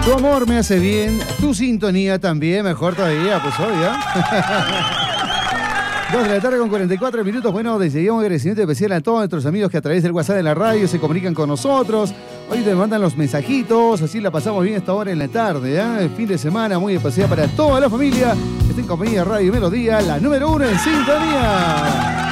Tu amor me hace bien, tu sintonía también, mejor todavía, pues obvio. 2 de la tarde con 44 minutos. Bueno, desde ya un agradecimiento especial a todos nuestros amigos que a través del WhatsApp de la radio se comunican con nosotros. Hoy te mandan los mensajitos, así la pasamos bien esta hora en la tarde, ¿eh? El fin de semana muy especial para toda la familia. Está en compañía de Radio Melodía, la número 1 en sintonía.